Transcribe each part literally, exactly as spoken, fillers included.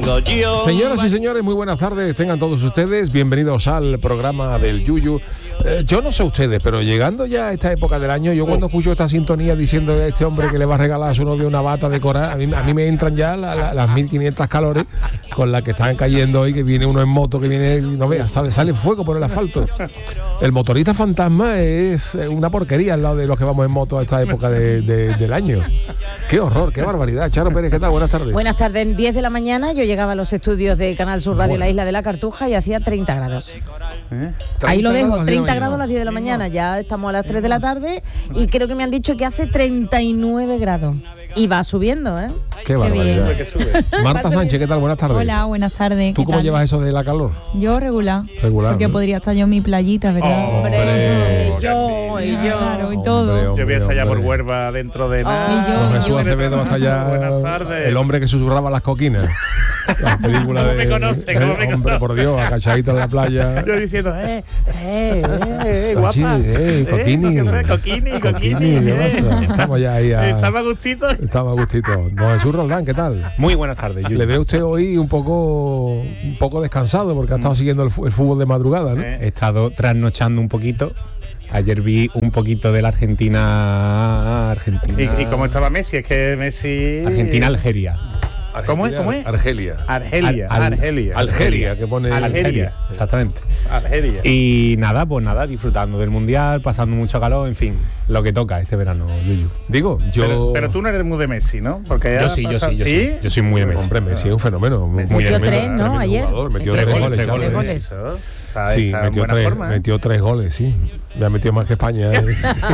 tengo yo. Señoras y señores, muy buenas tardes. Tengan todos ustedes bienvenidos al programa del Yuyu. Eh, yo no sé ustedes, pero llegando ya a esta época del año, yo cuando escucho esta sintonía diciendo a este hombre que le va a regalar a su novio una bata de coral, a mí, a mí me entran ya la, la, las mil quinientas calores con las que están cayendo hoy, que viene uno en moto, que viene, no veas, sale, sale fuego por el asfalto. El motorista fantasma es una porquería al lado de los que vamos en moto a esta época de, de, del año. Qué horror, qué barbaridad. Charo Pérez, ¿qué tal? Buenas tardes. Buenas tardes. diez de la mañana yo llegaba a los estudios de Canal Sur Radio, bueno, la Isla de la Cartuja, y hacía treinta grados. ¿Eh? Ahí lo dejo, treinta grados a las diez de la mañana. Ya estamos a las tres de la tarde y creo que me han dicho que hace treinta y nueve grados. Y va subiendo, ¿eh? Qué barbaridad. Marta Sánchez, ¿qué tal? Buenas tardes. Hola, buenas tardes. ¿Tú cómo tal llevas eso de la calor? Yo regular. Regular. Porque ¿no? podría estar yo en mi playita, ¿verdad? Oh, hombre, oh, yo, y yo. Claro, y todo. Hombre, hombre, yo voy a estar ya por Huelva dentro de nada. Oh, y yo. Don Jesús Acevedo va a estar ya. Buenas tardes. El hombre que susurraba las coquinas. La película de. me conoce, ¿cómo eh, me hombre, conoce? por Dios, agachadito en la playa. Yo diciendo, eh, eh, eh, eh guapa. Eh, coquini. Eh, coquini, coquini. ¿Qué pasa? Estamos ya ahí a. Estamos a gustito. Estamos a gustito. Don Jesús Roldán, ¿qué tal? Muy buenas tardes, Yuyu. Le veo usted hoy un poco un poco descansado porque ha estado siguiendo el, el fútbol de madrugada, ¿no? He estado trasnochando un poquito. Ayer vi un poquito de la Argentina. Argentina. ¿Y, y cómo estaba Messi? Es que Messi. Argentina-Algeria. ¿Cómo es? ¿Cómo es? Argelia. Argelia. Al, al, Argelia. Argelia, que pone. Argelia, exactamente. Argelia. Y nada, pues nada, disfrutando del mundial, pasando mucho calor, en fin, lo que toca este verano, Yuyu. Digo, yo. Pero, pero tú no eres muy de Messi, ¿no? Porque yo sí, yo sí, yo ¿Sí? sí. Yo soy muy de Messi. Hombre, Messi es un fenómeno. Muy Metió tres, ¿no? Ayer. Jugador, metió tres tres goles. goles. Tres goles. Está, sí, está metió, tres, forma, ¿eh? metió tres goles, sí. Me ha metido más que España. ¿eh?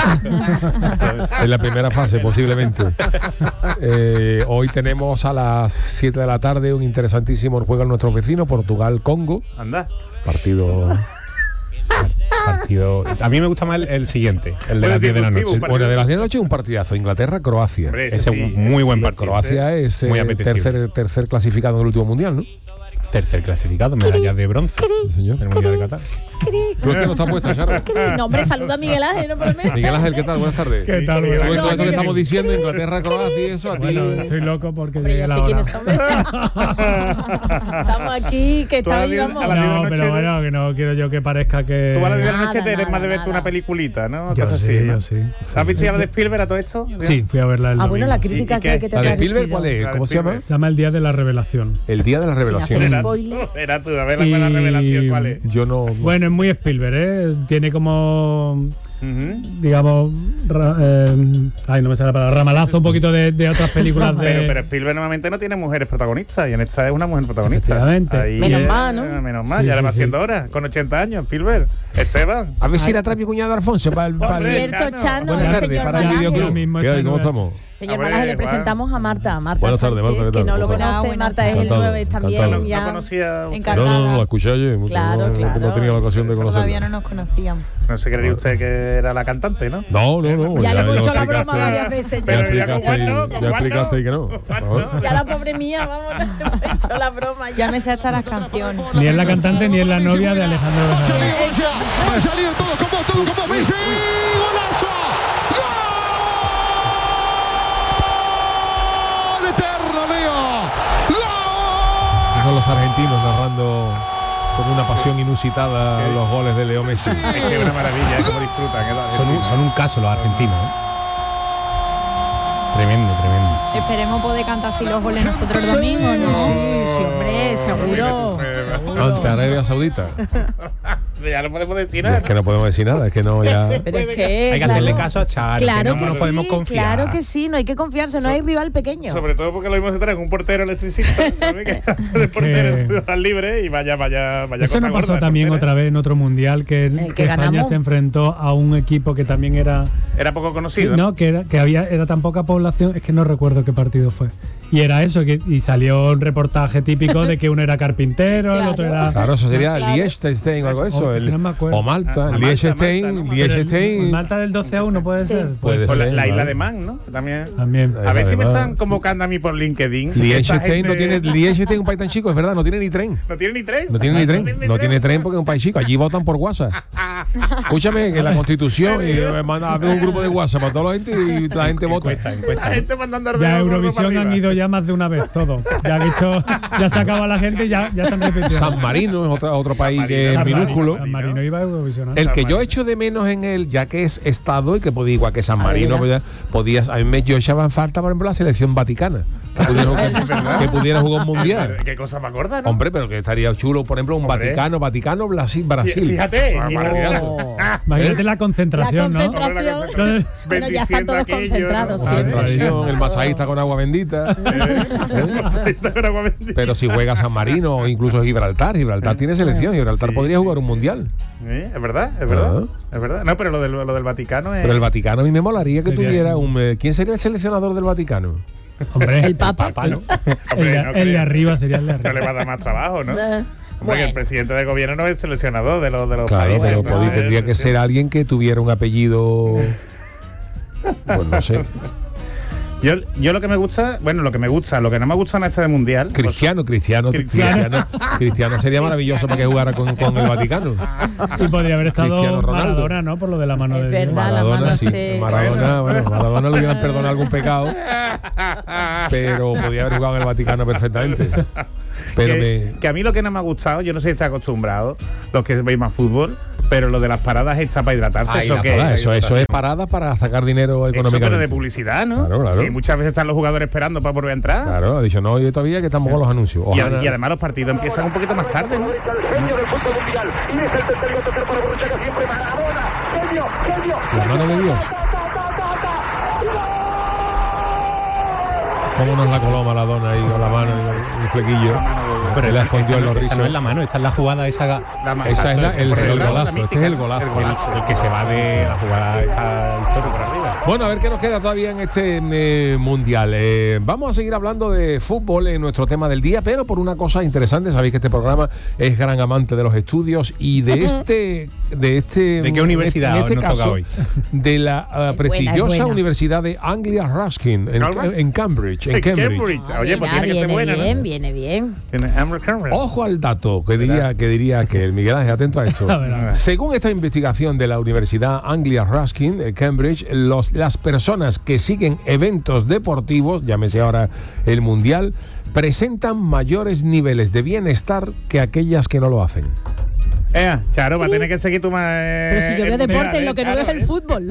En la primera fase, posiblemente. Eh, hoy tenemos a las siete de la tarde un interesantísimo juego en nuestros vecinos, Portugal-Congo. Anda. Partido... partido. A mí me gusta más el, el siguiente, el de las diez de la noche. Bueno, de las diez de la noche un partidazo. Inglaterra-Croacia. Ese es sí, un muy buen sí, partido. Croacia es eh, tercer, tercer clasificado en el último mundial, ¿no? Tercer clasificado, medalla de bronce. Sí, señor. En el mundial de Qatar. ¿Tú es que no está puesta, Charo? No, hombre, saluda a Miguel Ángel, no por lo menos. Miguel Ángel, ¿qué tal? Buenas tardes. ¿Qué tal? Todo Bueno, esto que estamos diciendo, Inglaterra, Croacia y eso. Bueno, estoy loco porque Hombre, llegué yo a sé la quiénes hora. son. Estamos aquí, que está hoy, vamos. No, pero bueno, que no quiero yo que parezca que... Tú a las diez de la noche Nada, te eres nada, más de verte nada. una peliculita, ¿no? Yo Cosas sí, así, ¿no? yo sí. ¿Has visto ya la de Spielberg a todo esto? Sí, fui a verla el Ah, bueno, domingo. la crítica ¿Y que, qué? que te ¿La de ha Spielberg parecido. cuál es? ¿Cómo se llama? Se llama El Día de la Revelación. El día de la revelación. Sin hacer Era, spoiler. era tú, a ver la, la revelación, ¿cuál es? Yo no. no Bueno, es muy Spielberg, ¿eh? Tiene como, Uh-huh. digamos, ra- eh, ay, no me sale la palabra, ramalazo un poquito de, de otras películas de... Pero, pero Spielberg normalmente no tiene mujeres protagonistas y en esta es una mujer protagonista. Efectivamente. Ahí Menos es- mal, ¿no? Menos mal, Sí, ya sí, le va sí. haciendo ahora, con ochenta años, Spielberg. Esteban. A ver si la trae mi cuñado Alfonso para el. Por el- Cierto, Chano. Chano, Buenas el tardes, señor para el Malaje. videoclub. Yo mismo ¿Qué hay? esta ¿Cómo noche. estamos? Señor A ver, Malaje, le Juan. presentamos a Marta. Marta Buenas tardes, Sánchez, Marta, ¿qué tal? que no lo ¿Cómo conoce. estás? Marta es el Encantado, nueve también. encantado. No Ya. conocía usted. Encargado. No, no, no, la escuché ayer. Claro, no, no, claro. no he tenido la ocasión de Todavía conocerla. no nos conocíamos. No se creería usted que era la cantante, ¿no? No, no, no. Ya le hemos ya hecho la explicaste- broma varias veces. Ya Pero ya explicaste, con Juan no, con ya Juan explicaste no. que no. Juan No. no. Ya la pobre mía, vamos, le hemos hecho la broma. Ya Ya me sé hasta las canciones. Ni es la cantante ni es la novia de Alejandro Bernal. Ha salido todo como todo como Messi. ¡Golazo! ¡Gol! ¡Eterno, Leo! ¡Gol! Son los argentinos narrando con una pasión inusitada los goles de Leo Messi. Es que es una maravilla, ¿eh? Cómo disfrutan. ¿eh? Son un, son un caso los argentinos, ¿eh? Tremendo, tremendo. Esperemos poder cantar así los goles nosotros el domingo, ¿no? Sí, sí, hombre, seguro. Ante Arabia Saudita. Ya no podemos decir Es nada. que no podemos decir nada, es que no ya. Pero es que, Hay que claro, hacerle caso a Charo, claro que no que nos sí, podemos confiar. claro que sí, no hay que confiarse, no hay rival pequeño. Sobre todo porque lo mismo se trae un portero electricista, ¿sabes? Que hace de portero en ciudad libre y vaya, vaya, vaya Eso cosa nos pasó gorda, también portera. otra vez en otro mundial, que, El que que España ganamos. se enfrentó a un equipo que también era... Era poco conocido. No, que era, que había era tan poca población, es que no recuerdo qué partido fue. Y era eso, que, y salió un reportaje típico de que uno era carpintero, Claro. el otro era... Claro, eso sería Claro. Liechtenstein o algo de eso. Oh, el- no me acuerdo. o Malta. Ah, Malta, Liechtenstein, Malta, ¿no? Pero el- Liechtenstein. Malta del doce a uno puede Sí. ser. Puede O la, ser, la isla vale. de Man, ¿no? También. También. A ver si me Además, están convocando a mí por LinkedIn. Liechtenstein no Esta tiene. gente- Liechtenstein es un país tan chico, es verdad, no tiene ni tren. No tiene ni tren. No tiene ni tren. No tiene tren porque es un país chico. Allí votan por WhatsApp. Escúchame, que la Constitución y manda abre un grupo de WhatsApp para toda la gente y la gente vota. Encuesta, La encuesta. gente mandando al Ya dedo gordo para Eurovisión han arriba. ido ya más de una vez todo. Ya han hecho, ya se acaba la gente y ya, ya están repitiendo. San Marino es otro, otro país que es San Marino, minúsculo. San Marino iba a Eurovisión. ¿no? El que yo echo de menos en él, ya que es estado y que podía igual que San Marino, podía- podías, a mí me yo echaba en falta, por ejemplo, la selección vaticana, que pudiera jugar, que pudiera jugar un mundial. Qué cosa más gorda, ¿no? Hombre, pero que estaría chulo, por ejemplo, un Hombre. Vaticano, Vaticano, Brasil, Brasil. Fíjate, Ah, y- maravilloso. Imagínate la La concentración, ¿no? concentración. Entonces, Bueno, ya están todos Bendiciendo aquello, concentrados ¿no? siempre. Concentración, el masaísta con agua bendita. Pero si juega San Marino o incluso Gibraltar, Gibraltar tiene selección, Gibraltar Sí, podría sí, jugar un mundial. Sí, es verdad, es verdad. Ah. Es verdad. No, pero lo del, lo del Vaticano es. Pero el Vaticano a mí me molaría que Sería tuviera así. un. eh, ¿Quién sería el seleccionador del Vaticano? hombre, El Papa. ¿no? el, Hombre, de, no el de creo. arriba sería el de No le arriba. va a dar más trabajo, ¿no? Eh, Hombre, que el bueno. presidente del gobierno no es el seleccionador de los, de los Claro, países. pero entonces, podí- tendría que sí. ser alguien que tuviera un apellido. Pues no sé. Yo, yo lo que me gusta, bueno, lo que me gusta, lo que no me gusta en este de mundial. pues, Cristiano, Cristiano, Cristiano. Cristiano. Cristiano sería maravilloso para que jugara con, con el Vaticano. Y podría haber estado Cristiano Ronaldo. Maradona, ¿no? Por lo de la mano Es de Dios. verdad. la Maradona mano sí. se- Maradona, bueno, Maradona le hubieran perdonado algún pecado, pero podía haber jugado en el Vaticano perfectamente. Pero que, me. que a mí lo que no me ha gustado, yo no sé si está acostumbrado, los que veis más fútbol, pero lo de las paradas hechas para hidratarse, Ay, ¿eso la qué parada, es? eso, eso es parada para sacar dinero Eso, pero económicamente. de publicidad, ¿no? Claro, claro. Sí, muchas veces están los jugadores esperando para volver a entrar. Claro, ha dicho no, y todavía que estamos con los anuncios. Y, Ojalá- y además los partidos empiezan un poquito más tarde, ¿no? La mano de Dios. ¿Cómo nos la coló Maradona ahí con la mano y un flequillo? Pero le escondió en los Esta rizos. no es la mano, esta es la jugada esa. La más- Esa es la- el, Por el detrás, golazo, la este es el golazo. el golazo. El que se va de la jugada esta histórica por arriba. Bueno, a ver qué nos queda todavía en este eh, mundial. Eh, vamos a seguir hablando de fútbol en nuestro tema del día, pero por una cosa interesante. Sabéis que este programa es gran amante de los estudios y de este, de este. ¿De qué universidad En este nos toca caso, hoy? de la uh, Es buena, es prestigiosa buena. Universidad de Anglia Ruskin en, ¿Alba? en Cambridge, en En Cambridge. Cambridge. Oye, pues Mira, tiene que ser viene buena, bien, ¿no? viene bien. Tiene Amber Cameron. Ojo al dato que diría que diría que el Miguel Ángel, atento a esto. A ver, a ver. Según esta investigación de la Universidad Anglia Ruskin de Cambridge, los, las personas que siguen eventos deportivos, llámese ahora el Mundial, presentan mayores niveles de bienestar que aquellas que no lo hacen. Eh, Charo, va a tener que seguir tu más. Pero si yo veo deporte, lo que no veo es el fútbol.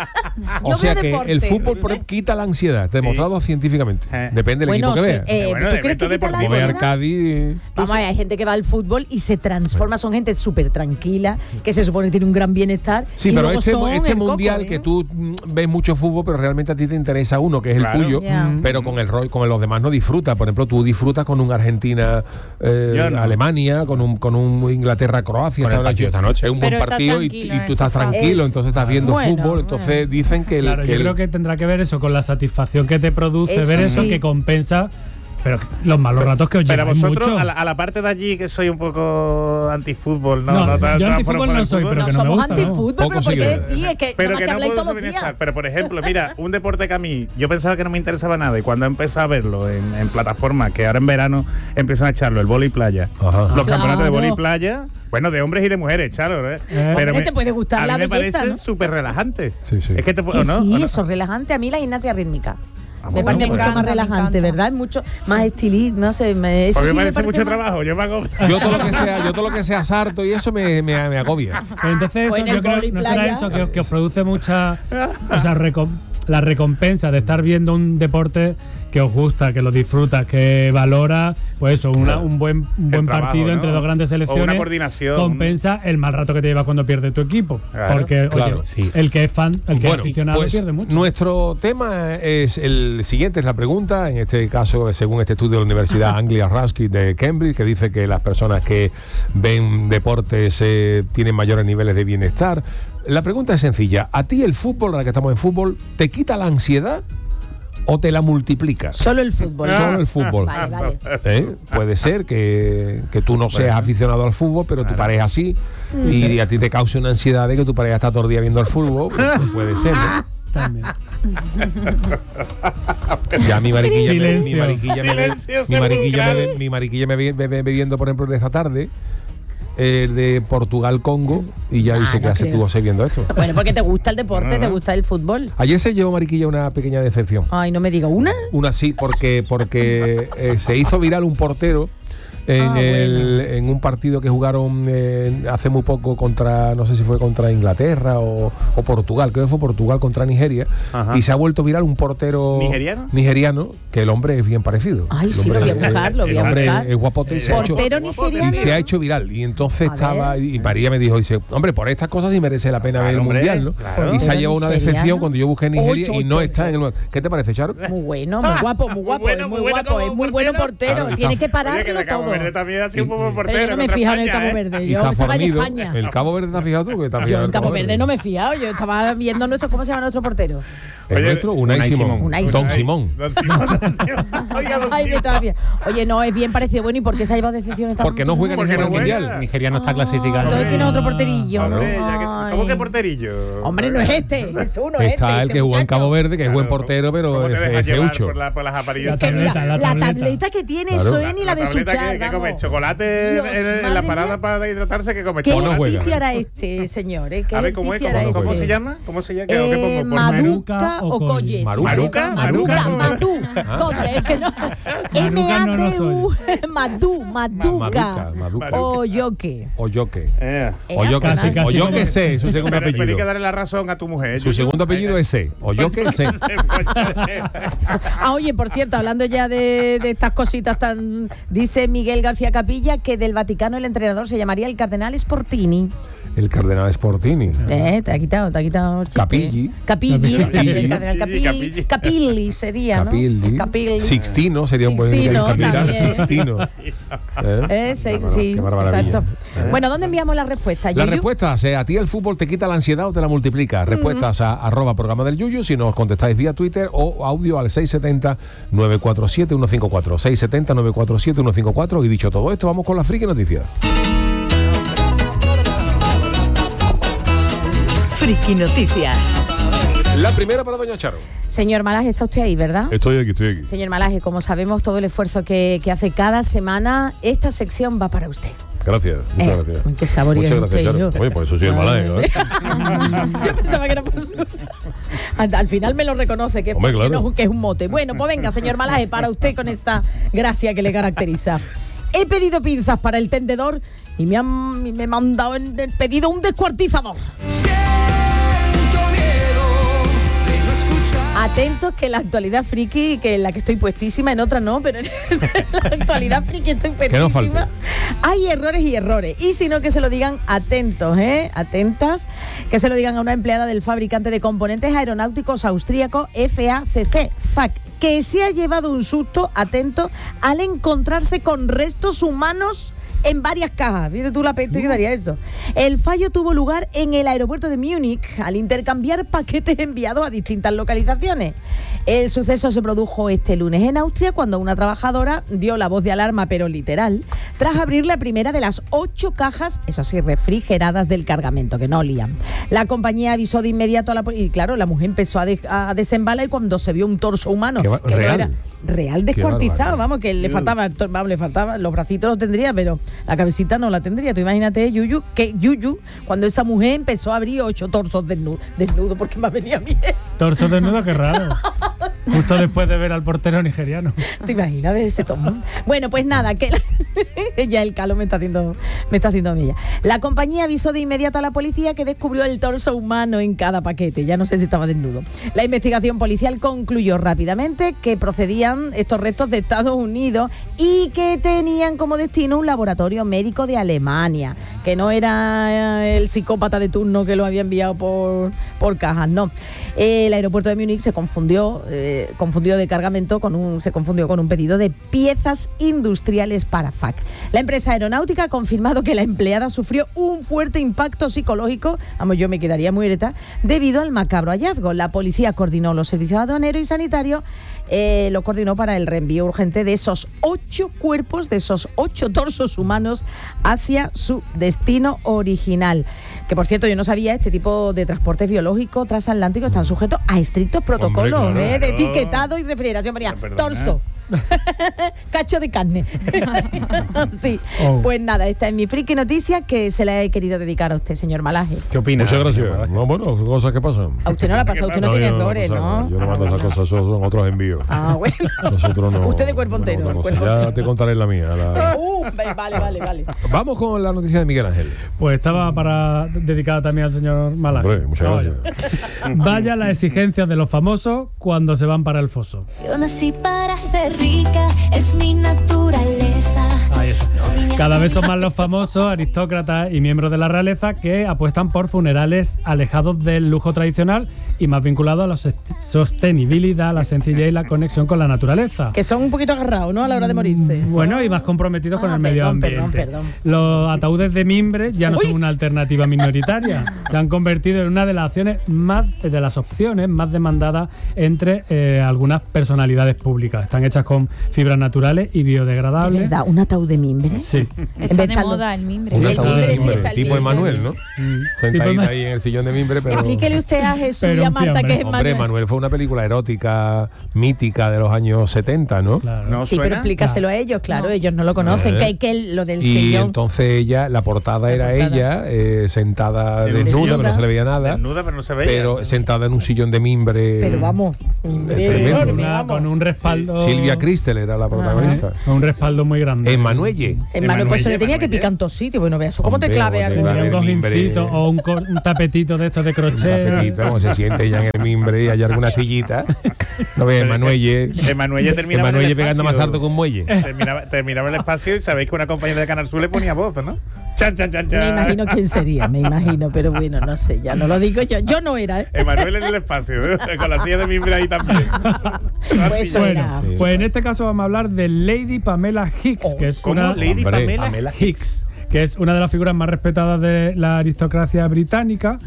Yo O sea veo que deporte. el fútbol por- quita la ansiedad, demostrado científicamente. Eh. Depende del Bueno, equipo que sí, vea. eh, Bueno, ¿tú de crees que evento quita la Como ve ansiedad? Arcadi. Vamos a ver, hay gente que va al fútbol y se transforma, son gente súper tranquila, que se supone que tiene un gran bienestar. Sí, y pero luego este, son este el coco, mundial ¿eh? que tú mm, ves mucho fútbol, pero realmente a ti te interesa uno, que es Claro. el tuyo, Ya. pero con el rol, con los demás no disfrutas. Por ejemplo, tú disfrutas con un Argentina, eh, Yo no. Alemania, con un con un Inglaterra Croacia Con el esta partido noche. esta noche. Es un buen Pero estás partido y, tranquilo y en tú estás el sofá. tranquilo, Es- entonces estás viendo Bueno, fútbol. Entonces bueno. dicen que el, Claro, que yo el- creo que tendrá que ver eso con la satisfacción que te produce Eso ver eso sí. que compensa, pero los malos ratos que os Pero lleváis vosotros, mucho. a la, a la parte de allí que soy un poco antifútbol, ¿no? No, no, tan- yo tan antifútbol fuera no del soy, fútbol. pero No que no me somos gusta, ¿no? antifútbol, Poco pero ¿por sí qué que- decís? Es que Pero nada más que que no habláis puedo todos los días. suministrar. Pero por ejemplo, mira, un deporte que a mí yo pensaba que no me interesaba nada y cuando he empezado a verlo en, en plataformas que ahora en verano empiezan a echarlo, el vóley playa, Ajá. los campeonatos de Claro. vóley playa, bueno, de hombres y de mujeres, Charo, ¿eh? Hombre, te puede gustar a mí la me belleza, parece ¿no? súper relajante. Sí, sí. Es que te Que puedo, ¿no? sí, ¿O no? eso es relajante. A mí la gimnasia rítmica. me bueno, parece pues. mucho más Me encanta, me relajante, encanta. ¿verdad? Es mucho más estilista, no sé. Me, eso Porque sí me me parece mucho más- trabajo. Yo me hago. yo todo lo que sea, yo todo lo que sea sarto y eso me, me, me agobia. Pero entonces Pues eso en el yo creo vóley no será playa. eso que, que os produce mucha, o sea, recom- la recompensa de estar viendo un deporte que os gusta, que lo disfrutas, que valora, pues eso, una- un buen, un buen trabajo, partido ¿no? entre dos grandes O una selecciones. coordinación. Compensa el mal rato que te llevas cuando pierde tu equipo. Claro, porque oye, claro, sí. el que es fan, el que Bueno, es aficionado pues pierde mucho. nuestro tema es el siguiente, es la pregunta, en este caso, según este estudio de la Universidad Anglia Ruskin de Cambridge, que dice que las personas que ven deportes eh, tienen mayores niveles de bienestar. La pregunta es sencilla, ¿a ti el fútbol, ahora que estamos en fútbol, te quita la ansiedad o te la multiplica? Solo el fútbol. Solo el fútbol. Vale, vale. ¿Eh? Puede ser que, que tú no seas aficionado al fútbol, pero tu pareja sí, y a ti te cause una ansiedad de que tu pareja está todo el día viendo el fútbol. Pues puede ser, ¿no? También. Ya mi mariquilla, me, mi Silencio. mariquilla, me, ve- Silencio mi mariquilla, me, sepulcral. ve- mi mariquilla me ve, me ve bebiendo, por ejemplo, de esta tarde. el de Portugal-Congo, y ya Ah, dice que no hace creo. tuvo viendo esto. Bueno, porque te gusta el deporte, te gusta el fútbol. Ayer se llevó, Mariquilla, una pequeña decepción. Ay, no me diga una. Una sí, porque, porque eh, se hizo viral un portero en, Ah, el, bueno. en un partido que jugaron eh, hace muy poco contra, no sé si fue contra Inglaterra o, o Portugal, creo que fue Portugal contra Nigeria, Ajá. y se ha vuelto viral un portero ¿Nigeriano? nigeriano, que el hombre es bien parecido. Ay, El sí, lo hombre voy a es- buscar, lo voy a el hombre buscar. es guapote y se ha hecho- Portero y nigeriano. se ha hecho viral, y entonces A estaba ver. y María me dijo, dice, hombre, por estas cosas sí merece la pena Claro, ver el hombre, mundial, ¿no? claro. Y se ha Portero llevado una nigeriano. decepción cuando yo busqué Nigeria Ocho, y no ocho, está en ocho. el. ¿Qué te parece, Charo? Muy bueno, muy guapo, muy guapo, bueno, es muy muy bueno guapo, como es muy bueno portero. Claro, Tiene está- que pararlo Oye, que Cabo todo. Verde también ha sido un buen portero. Pero yo no me he contra fijado en el España, Cabo ¿eh? Verde. Y Yo está estaba en fornido. España. El Cabo Verde, ¿te has fijado tú? Que está Yo fijado en Cabo Verde no me he fijado, yo estaba viendo nuestro, ¿cómo se llama nuestro portero? El Oye, nuestro, Unai Unai Simón. Simón. Unai Don Simón. Simón. Don Simón, Don Simón. Oiga, Don Ay, me Simón. estaba bien. Oye, no, es bien parecido. Bueno, ¿y por qué se ha llevado decepción esta Porque no juega Porque Nigeria no al juega. mundial. Nigeria no está Ah, clasificado. entonces tiene otro porterillo. Claro. Hombre, ya que- Ay. ¿Cómo que porterillo? Hombre, no es este, es uno, es Está este, el este que jugó en muchacho. Cabo Verde, que es buen Claro, portero, pero ¿cómo te es dejas es llevar feucho. por, la- por las Es apariencias? que mira, tableta, la la tableta. tableta que tiene Claro. eso es ni la de tableta Suchar, que, que vamos. come chocolate Dios, en, en la madre parada mía. para hidratarse, que come ¿Qué O no chocolate. juega. ejercicio hará este señor? ¿eh? ¿Qué A ver, ¿cómo es? ejercicio hará ¿Cómo, cómo este? se llama? ¿Cómo se llama? ¿Qué, Eh, qué pongo? Por Maduca Maruca o o Colles. Maruca. Maruca, Maruca, Maruca. Madú. Coño, es que no. M Maruca A no lo D U. Madú, Maduca, Maduca. Maduca. O yo qué. O yo qué. Eh. O yo que Casi, sé. casi O yo como- que sé, su segundo Pero, pero hay que apellido. darle la razón a tu mujer. Su segundo apellido es C. O yo que sé. Ah, oye, por cierto, hablando ya de, de estas cositas tan... Dice Miguel García Capilla que del Vaticano el entrenador se llamaría el Cardenal Sportini. El cardenal Sportini. Eh, te ha quitado, te ha quitado el chiste. Capilli. Capilli. Capilli. El Cardenal Capilli. Capilli. Capilli sería, ¿no? Capilli. Capilli. Sixtino sería un buen Sixtino capitán. también. Sixtino. ¿Eh? Eh, sí, Qué mar- sí, qué maravilla. exacto. ¿Eh? Bueno, ¿dónde enviamos la respuesta? Las Yuyu? respuestas, eh, a ti el fútbol te quita la ansiedad o te la multiplica. Respuestas a arroba programa del Yuyu, si nos contestáis vía Twitter, o audio al seis siete cero, nueve cuatro siete, uno cinco cuatro. seis siete cero, nueve cuatro siete, uno cinco cuatro. Y dicho todo esto, vamos con las friki noticias. Friki Noticias. La primera para doña Charo. Señor Malaje, está usted ahí, ¿verdad? Estoy aquí, estoy aquí. Señor Malaje, como sabemos todo el esfuerzo que, que hace cada semana, esta sección va para usted. Gracias, muchas Eh, gracias. uy, qué saborío Muchas usted gracias, y Charo. yo. Oye, por eso soy el malagueño, ¿eh? Yo pensaba que era por su... Al, al final me lo reconoce, que, Hombre, que claro. no- que es un mote. Bueno, pues venga, señor Malaje, para usted con esta gracia que le caracteriza. He pedido pinzas para el tendedor y me han me han mandado en el pedido un descuartizador. Atentos que la actualidad friki, que en la que estoy puestísima, en otra no, pero en la actualidad friki estoy Que no falte. puestísima. Hay errores y errores. Y si no, que se lo digan atentos, ¿eh? Atentas, que se lo digan a una empleada del fabricante de componentes aeronáuticos austríaco F A C C, F A C, que se ha llevado un susto, atento, al encontrarse con restos humanos en varias cajas. Fíjate tú la peste que daría esto. El fallo tuvo lugar en el aeropuerto de Múnich al intercambiar paquetes enviados a distintas localizaciones. El suceso se produjo este lunes en Austria cuando una trabajadora dio la voz de alarma, pero literal, tras abrir la primera de las ocho cajas, eso sí, refrigeradas del cargamento, que no olían. La compañía avisó de inmediato a la policía y claro, la mujer empezó a, de- a desembalar y cuando se vio un torso humano, Qué va- que no real. era real Qué descuartizado, barbaridad. vamos, que le faltaba, el tor- vamos, le faltaba, los bracitos los tendría, pero la cabecita no la tendría. Tú imagínate, Yuyu, que Yuyu, cuando esa mujer empezó a abrir ocho torsos desnudos, desnudo, porque me ha venido a mí eso. Torso desnudo, qué raro. Justo después de ver al portero nigeriano. ¿Te imaginas ver ese tomo? Bueno, pues nada, que la- ya el calo me está haciendo me está haciendo a mí ya. La compañía avisó de inmediato a la policía que descubrió el torso humano en cada paquete. Ya no sé si estaba desnudo. La investigación policial concluyó rápidamente que procedían estos restos de Estados Unidos y que tenían como destino un laboratorio médico de Alemania, que no era eh, el psicópata de turno que lo había enviado por, por cajas, no. El aeropuerto de Múnich se confundió, eh, confundió de cargamento con un, se confundió con un pedido de piezas industriales para F A C. La empresa aeronáutica ha confirmado que la empleada sufrió un fuerte impacto psicológico, vamos, yo me quedaría muy ereta, debido al macabro hallazgo. La policía coordinó los servicios aduaneros y sanitarios, eh, lo coordinó para el reenvío urgente de esos ocho cuerpos, de esos ocho torsos humanos hacia su destino original. Que por cierto, yo no sabía, este tipo de transportes biológicos transatlánticos están sujetos a estrictos protocolos, claro. ¿eh? De etiquetado y refrigeración. María, Pero perdona. torso. Cacho de carne. Sí. Oh. Pues nada, esta es mi friki noticia que se la he querido dedicar a usted, señor Malaje. ¿Qué opina? Muchas gracias. No, bueno, cosas que pasan. A usted no la pasa, usted no, tiene yo errores, pasa ¿no? nada. Yo no mando esas cosas, esos son otros envíos. Ah, bueno. Nosotros no. Usted de cuerpo no entero, mandamos cuerpo cosas. Ya entero. te contaré la mía. la- Uh, vale, vale, vale. Vamos con la noticia de Miguel Ángel. Pues estaba para dedicada también al señor Malaje. Hombre, muchas Vaya. gracias. Vaya las exigencias de los famosos cuando se van para el foso. Yo nací para ser rica, es mi naturaleza. Ahí está. No vine a Cada ser vez son más los famosos, aristócratas y miembros de la realeza que apuestan por funerales alejados del lujo tradicional y más vinculados a la sos- sostenibilidad, la sencillez y la conexión con la naturaleza. Que son un poquito agarrados, ¿no? A la hora de morirse. Bueno, y más comprometidos con Ah, el medio perdón, ambiente. perdón, perdón. Los ataúdes de mimbre ya no Uy. son una alternativa minoritaria. Se han convertido en una de las acciones más de las opciones más demandadas entre eh, algunas personalidades públicas. Están hechas con fibras naturales y ¿De biodegradables. verdad? ¿Un ataúd de mimbre? Sí. En Está vez de de moda el mimbre. Sí, Un el ataúd de mimbre sí mimbre, está tipo libre. Emanuel, ¿no? Mm. Sentadita Tipo- ahí en el sillón de mimbre, pero... Explíquele usted a Jesús Pero y a un Marta fiambre. que es Hombre, Manuel. Manuel fue una película erótica, mítica de los años setenta, ¿no? Claro. ¿No Sí, suena? pero explícaselo a ellos, claro, No. ellos no lo conocen. Eh. Que hay que lo del Y sillón. entonces ella, la portada La era portada. ella, eh, sentada Desnuda. desnuda, pero no se le veía nada, Desnuda, pero no se veía. pero sentada en un sillón de mimbre. Pero vamos. Es tremendo. enorme, Una- vamos. con un respaldo. Silvia Cristel era la protagonista. Con un respaldo muy grande. Emanuelle. Hermano, pues se le Emanuelle, tenía que Emanuelle. picar en todos sitios. Bueno, vea, eso cómo te Hombre, clave hombre, algo. clave. Un el mimbre. cojincito o un, cor- un tapetito de estos de Un crochet. tapetito, como se siente ella en el mimbre y hay alguna sillita. No ve, Emanuelle. Emanuelle terminaba en el Emanuelle pegando más espacio. alto que un muelle. Terminaba, terminaba el espacio y sabéis que una compañera de Canal Sur le ponía voz, ¿no? Chan, chan, chan, chan. Me imagino quién sería, me imagino, pero bueno, no sé, ya no lo digo yo. Yo no era, ¿eh? Emanuel en el espacio, ¿eh? Con la silla de mimbre ahí también. Pues eso Bueno, era. Sí. pues en este caso vamos a hablar de Lady Pamela Hicks, que es ¿Cómo? una Lady Hombre, Pamela. Pamela Hicks, que es una de las figuras más respetadas de la aristocracia británica,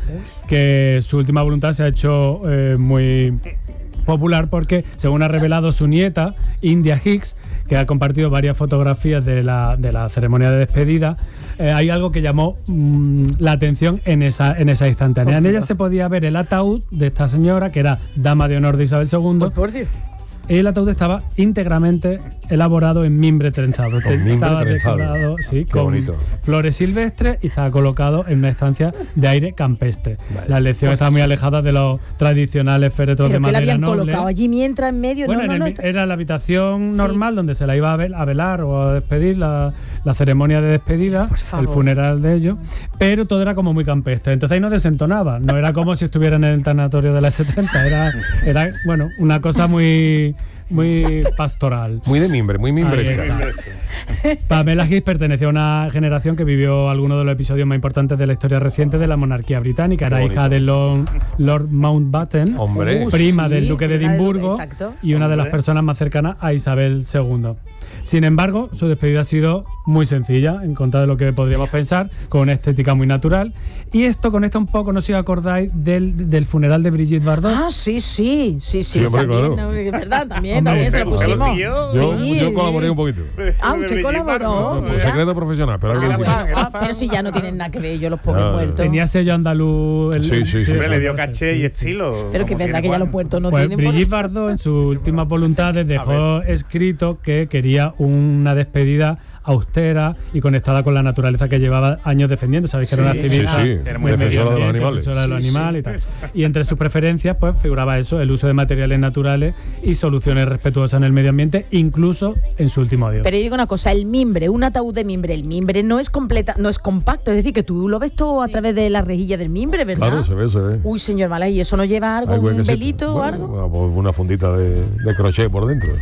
que su última voluntad se ha hecho eh, muy popular porque, según ha revelado su nieta, India Hicks, que ha compartido varias fotografías de la, de la ceremonia de despedida, eh, hay algo que llamó mm, la atención en esa, en esa instantánea. En ella se podía ver el ataúd de esta señora, que era dama de honor de Isabel segundo. Por Dios. El ataúd estaba íntegramente elaborado en mimbre trenzado. Con mimbre estaba trenzado. decorado, sí, Qué con bonito. flores silvestres y estaba colocado en una estancia de aire campestre. Vale. La elección estaba muy alejada de los tradicionales féretros de Pero que la madera habían noble. colocado allí mientras en medio. Bueno, no, no, en no, el- está- era la habitación Sí. normal donde se la iba a, vel- a velar o a despedir, la, la ceremonia de despedida, Por favor. el funeral de ellos, pero todo era como muy campestre. Entonces ahí no desentonaba, no era como si estuvieran en el tanatorio de la setenta, era, era bueno, una cosa muy, muy pastoral. Muy de mimbre, muy mimbresca. Ahí está. Pamela Hicks pertenecía a una generación que vivió algunos de los episodios más importantes de la historia reciente de la monarquía británica. Era Qué hija bonito. de Lord, Lord Mountbatten, Hombre. Uh, prima sí, del duque de prima del duque, Edimburgo exacto. y una de las Hombre. personas más cercanas a Isabel segundo. Sin embargo, su despedida ha sido muy sencilla, en contra de lo que podríamos pensar, con una estética muy natural. Y esto conecta un poco, no sé si os acordáis, del, del funeral de Brigitte Bardot. Ah, sí, sí, sí, sí, Sí, hombre, también, claro. ¿no? Es verdad, también, Hombre, también se lo ¿usted lo pusimos. siguió? Yo, Sí. yo colaboré un poquito. Ah, De usted Brigitte colaboró. Bardot, Por mira. secreto profesional, pero alguien Ah, sí. bueno, Era ah, fan. pero si ya no tienen nada que ver, yo los pobres Ah, muertos. Tenía sello andaluz. el- Sí, sí, sí. Hombre, le dio sí, caché sí, y sí. estilo. Pero que es como verdad tiene que ya Juan. los puertos no Pues tienen. por- Brigitte Bardot en sus últimas voluntades dejó escrito que quería una despedida austera y conectada con la naturaleza que llevaba años defendiendo. Sabéis que era una Sí, activista sí, sí. Era muy muy Defensora de los medioambiente, animales. defensora de los Sí, sí. animales y tal. Y entre sus preferencias pues figuraba eso, el uso de materiales naturales y soluciones respetuosas en el medio ambiente, incluso en su último adiós. Pero yo digo una cosa, el mimbre, un ataúd de mimbre, el mimbre no es completa, no es compacto, es decir, que tú lo ves todo a través de la rejilla del mimbre, ¿verdad? Claro, se ve, se ve. Uy, señor Malay, ¿y eso no lleva algo, Hay un huequecito. velito o Bueno, algo? bueno, pues una fundita de, de crochet por dentro.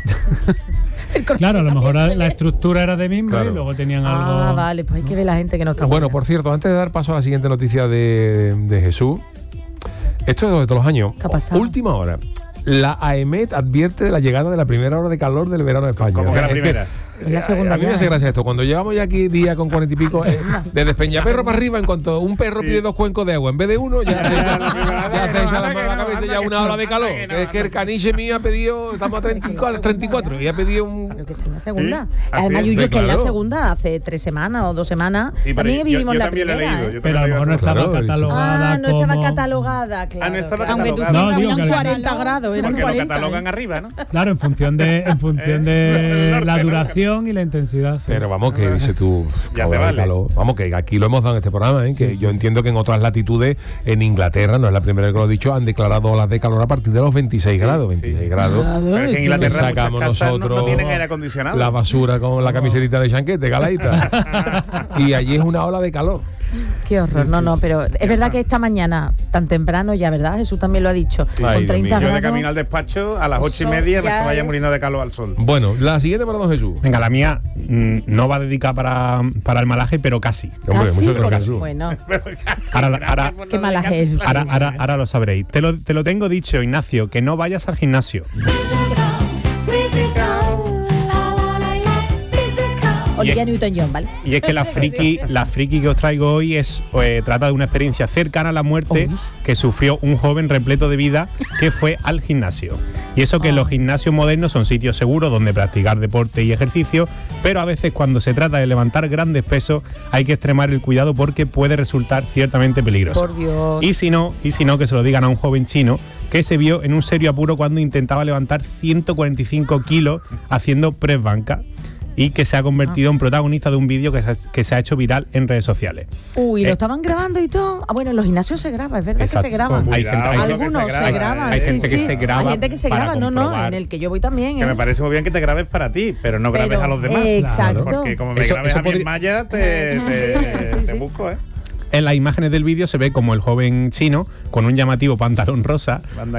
El crochet Claro, a lo mejor también se la ve. estructura era de mimbre Claro. y luego tenían Ah, algo. vale, pues hay que ver la gente que no está Bueno, buena. por cierto, antes de dar paso a la siguiente noticia de, de Jesús, esto es de todos los años. ¿Qué ha pasado? Última hora. La AEMET advierte de la llegada de la primera hora de calor del verano de España. ¿Cómo que la Es primera? Es la segunda a mí me ya, hace ¿eh? gracia esto. Cuando llevamos ya aquí día con cuarenta y pico, eh, desde Peñaperro para arriba, en cuanto un perro pide dos cuencos de agua, en vez de uno, ya se echa ya se echa la mano a la cabeza, ya una ola de calor. Es que el caniche mío ha pedido, estamos a treinta y cuatro, treinta y cuatro, y ha pedido un... Creo que es la segunda. Sí, así Además, es. Yuyu, Pues que es la claro. segunda, hace tres semanas o dos semanas. Sí, pero también yo- vivimos yo la también lo he primera. leído, ¿eh? yo Pero a lo mejor no estaba Claro, catalogada Ah, no estaba como- catalogada, claro. Ah, no estaba claro. Aunque tú catalogada. No, sigas digo Eran que- cuarenta grados, eran Porque lo cuarenta. catalogan ¿eh? arriba, ¿no? Claro, en función de, en función de Sorte, la ¿no? duración y la intensidad. sí. Pero vamos, que dices tú, Ya te joder, vale. calor. Vamos, que aquí lo hemos dado en este programa, ¿eh? que yo entiendo que en otras latitudes, en Inglaterra, no es la primera vez que lo he dicho, han declarado olas de calor a partir de los veintiséis grados. veintiséis grados. Pero es que en Que Inglaterra muchas sacamos casas no- nosotros no tienen aire acondicionado. la basura con la camisetita de chanquete, galaita. Y allí es una ola de calor. Qué horror, no, no, pero es verdad que esta mañana, tan temprano ya, ¿verdad? Jesús también lo ha dicho, Ay, con Dios treinta mío. Yo de grados. camino al despacho a las ocho y Eso media me ya estaba ya es- muriendo de calor al sol. Bueno, la siguiente para don Jesús. Venga, la mía mm, no va dedicada para, para el malaje, pero casi. Hombre, Casi, muchas gracias, porque- Jesús. bueno, Ahora, ahora, qué mala es. ahora, ahora, ahora lo sabréis. Te lo, te lo tengo dicho, Ignacio, que no vayas al gimnasio. Olivia Newton-John, ¿vale? Y es que la friki, la friki que os traigo hoy es eh, trata de una experiencia cercana a la muerte que sufrió un joven repleto de vida que fue al gimnasio. Y eso que los gimnasios modernos son sitios seguros donde practicar deporte y ejercicio, pero a veces cuando se trata de levantar grandes pesos hay que extremar el cuidado porque puede resultar ciertamente peligroso. Por Dios. Y si no, y si no, que se lo digan a un joven chino que se vio en un serio apuro cuando intentaba levantar ciento cuarenta y cinco kilos haciendo press banca y que se ha convertido en protagonista de un vídeo que, se- que se ha hecho viral en redes sociales. Uy, Eh, lo estaban grabando y todo. Ah, bueno, en los gimnasios se graba, es verdad Exacto. que se graban. Hay gente- hay gente Algunos que se se graba, graban, hay sí, gente que sí. se graba Hay gente que se para graba, no, no, comprobar. en el que yo voy también. Que ¿eh? me parece muy bien que te grabes para ti, pero no grabes Pero, a los demás. exacto. Porque como me Eso- grabes eso a mí en podría- Maya, te, Sí, te, sí, te sí. busco, ¿eh? En las imágenes del vídeo se ve como el joven chino, con un llamativo pantalón rosa, Anda